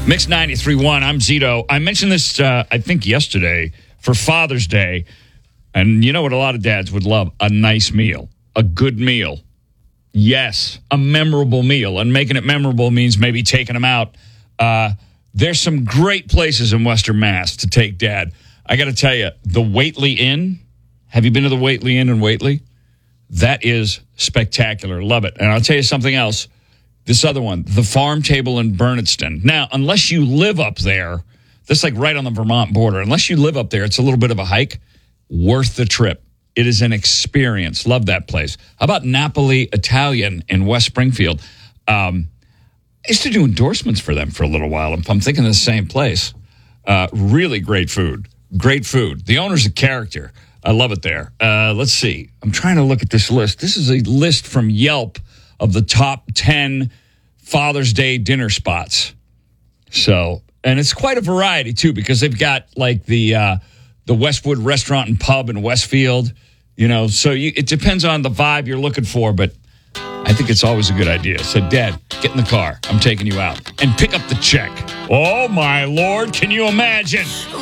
Mix 93.1, I'm Zito. I mentioned this, I think, yesterday for Father's Day. And you know what a lot of dads would love? A nice meal, a good meal. Yes, a memorable meal. And making it memorable means maybe taking them out. There's some great places in Western Mass to take Dad. I got to tell you, the Whately Inn. Have you been to the Whately Inn in Whately? That is spectacular. Love it. And I'll tell you something else. This other one, the Farm Table in Bernardston. Now, unless you live up there, that's like right on the Vermont border. Unless you live up there, it's a little bit of a hike. Worth the trip. It is an experience. Love that place. How about Napoli Italian in West Springfield? I used to do endorsements for them for a little while. I'm thinking of the same place. Really great food. Great food. The owner's a character. I love it there. Let's see. I'm trying to look at this list. This is a list from Yelp of the top 10 Father's Day dinner spots. So, and it's quite a variety, too, because they've got, like, the Westwood Restaurant and Pub in Westfield. You know, so it depends on the vibe you're looking for, but I think it's always a good idea. So, Dad, get in the car. I'm taking you out. And pick up the check. Oh, my Lord, can you imagine?